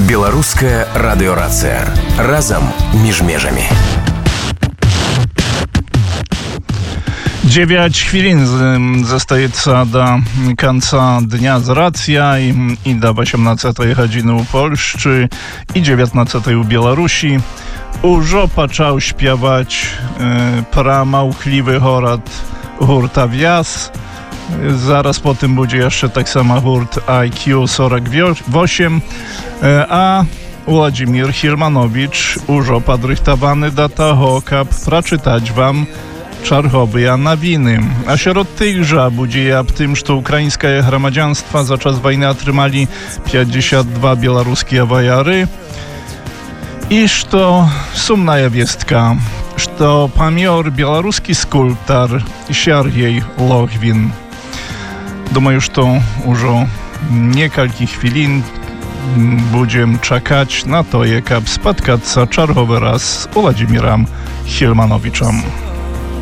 Беларуская радыёрацыя. Разам між межамі. 9 хвілін застаецца да канца дня з рацыя і да 18 гадзіны ў Польшчы і 19 у Беларусі. Ужо пачаў śpiewać pramałkliwy горад гурта Вяз. Zaraz po tym będzie jeszcze tak samo hurt IQ48, a Władimir Hirmanowicz już podrychtowany do tego, aby przeczytać wam czarchowe nowiny. A wśród tychże będzie ja w tym, że ukraińskie gromadzianstwa za czas wojny otrzymali 52 białoruskie wojary i że sumna wiestka, że pamior białoruski skulptor Siergiej Lochwin. Думаю, что уже несколько хвилин будем czekać na to, jak spotkać się czarchowy raz z Władimиром Hirmanowiczem.